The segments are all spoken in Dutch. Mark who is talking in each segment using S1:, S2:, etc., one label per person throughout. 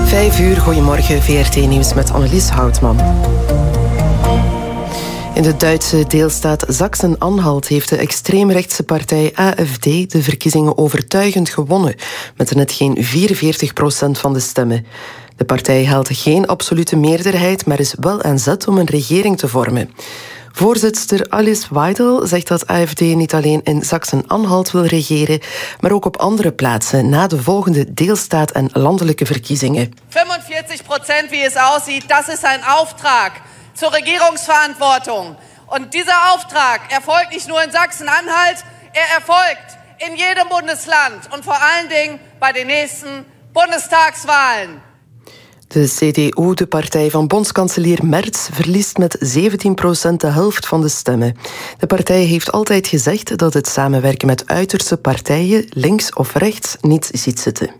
S1: 5 uur, goedemorgen, VRT Nieuws met Annelies Houtman. In de Duitse deelstaat Sachsen-Anhalt heeft de extreemrechtse partij AfD de verkiezingen overtuigend gewonnen, met net geen 44% van de stemmen. De partij haalt geen absolute meerderheid, maar is wel aan zet om een regering te vormen. Voorzitster Alice Weidel zegt dat AfD niet alleen in Sachsen-Anhalt wil regeren, maar ook op andere plaatsen na de volgende deelstaat- en landelijke verkiezingen.
S2: 45%, wie es aussieht, das ist ein Auftrag zur Regierungsverantwortung. Und dieser Auftrag erfolgt nicht nur in Sachsen-Anhalt, er erfolgt in jedem Bundesland und vor allen Dingen bei den nächsten Bundestagswahlen.
S1: De CDU, de partij van bondskanselier Merz, verliest met 17% de helft van de stemmen. De partij heeft altijd gezegd dat het samenwerken met uiterste partijen, links of rechts, niet ziet zitten.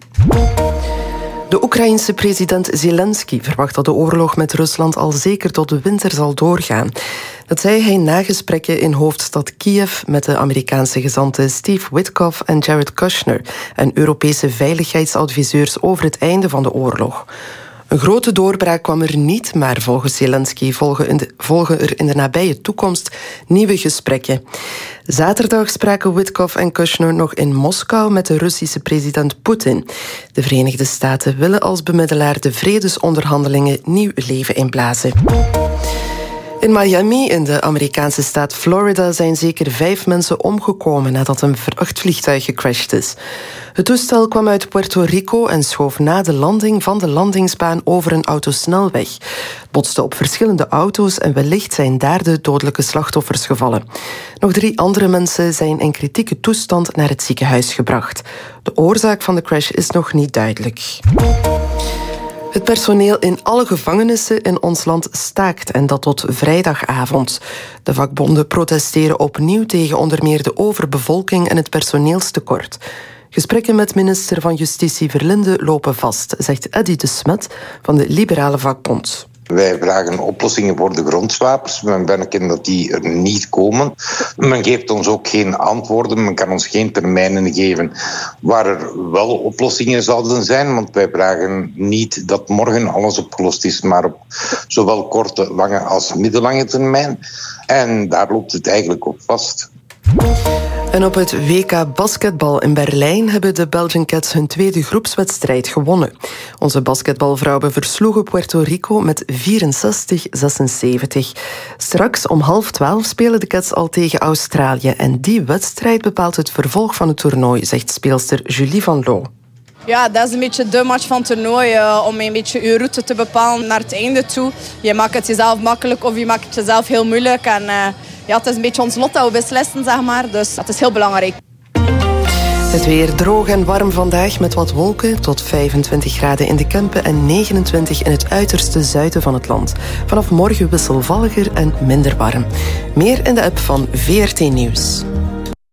S1: De Oekraïense president Zelensky verwacht dat de oorlog met Rusland al zeker tot de winter zal doorgaan. Dat zei hij na gesprekken in hoofdstad Kiev met de Amerikaanse gezanten Steve Witkoff en Jared Kushner en Europese veiligheidsadviseurs over het einde van de oorlog. Een grote doorbraak kwam er niet, maar volgens Zelensky volgen er in de nabije toekomst nieuwe gesprekken. Zaterdag spraken Witkoff en Kushner nog in Moskou met de Russische president Poetin. De Verenigde Staten willen als bemiddelaar de vredesonderhandelingen nieuw leven inblazen. In Miami, in de Amerikaanse staat Florida, zijn zeker 5 mensen omgekomen nadat een vrachtvliegtuig gecrashed is. Het toestel kwam uit Puerto Rico en schoof na de landing van de landingsbaan over een autosnelweg. Het botste op verschillende auto's en wellicht zijn daar de dodelijke slachtoffers gevallen. Nog 3 andere mensen zijn in kritieke toestand naar het ziekenhuis gebracht. De oorzaak van de crash is nog niet duidelijk. Het personeel in alle gevangenissen in ons land staakt en dat tot vrijdagavond. De vakbonden protesteren opnieuw tegen onder meer de overbevolking en het personeelstekort. Gesprekken met minister van Justitie Verlinde lopen vast, zegt Eddy de Smet van de Liberale Vakbond.
S3: Wij vragen oplossingen voor de grondswapers. Men merken dat die er niet komen. Men geeft ons ook geen antwoorden. Men kan ons geen termijnen geven waar er wel oplossingen zouden zijn. Want wij vragen niet dat morgen alles opgelost is, maar op zowel korte, lange als middellange termijn. En daar loopt het eigenlijk op vast.
S1: En op het WK basketbal in Berlijn hebben de Belgian Cats hun tweede groepswedstrijd gewonnen. Onze basketbalvrouwen versloegen Puerto Rico met 64-76. Straks om 11:30 spelen de Cats al tegen Australië. En die wedstrijd bepaalt het vervolg van het toernooi, zegt speelster Julie Van Loo.
S4: Ja, dat is een beetje de match van het toernooi, om een beetje je route te bepalen naar het einde toe. Je maakt het jezelf makkelijk of je maakt het jezelf heel moeilijk. En ja, het is een beetje ons lot dat we beslissen, zeg maar. Dus dat is heel belangrijk.
S1: Het weer droog en warm vandaag met wat wolken, tot 25 graden in de Kempen en 29 in het uiterste zuiden van het land. Vanaf morgen wisselvalliger en minder warm. Meer in de app van VRT Nieuws.